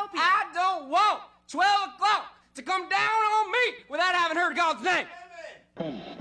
utopia. I don't want 12 o'clock to come down on me without having heard God's name. Amen.